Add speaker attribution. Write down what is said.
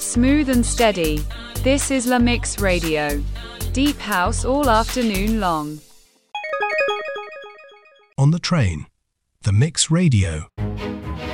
Speaker 1: smooth and steady. This is La Mix Radio. Deep house all afternoon long.
Speaker 2: On the train, The Mix Radio.